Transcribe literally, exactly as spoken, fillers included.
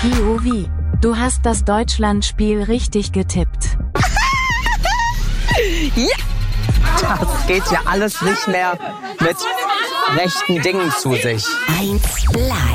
P O V. Du hast das Deutschlandspiel richtig getippt. Ja! Das geht ja alles nicht mehr mit rechten Dingen zu sich. Eins bleibt.